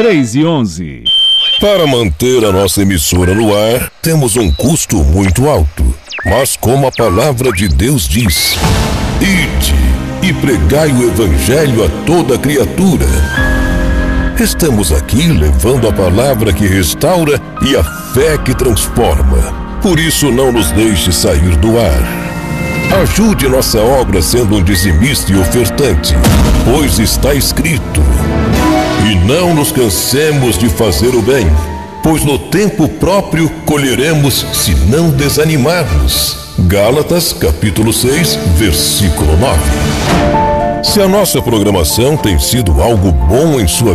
3:11. Para manter a nossa emissora no ar, temos um custo muito alto. Mas como a palavra de Deus diz: ide e pregai o evangelho a toda criatura. Estamos aqui levando a palavra que restaura e a fé que transforma. Por isso não nos deixe sair do ar. Ajude nossa obra sendo um dizimista e ofertante, pois está escrito: e não nos cansemos de fazer o bem, pois no tempo próprio colheremos se não desanimarmos. Gálatas capítulo 6, versículo 9. Se a nossa programação tem sido algo bom em sua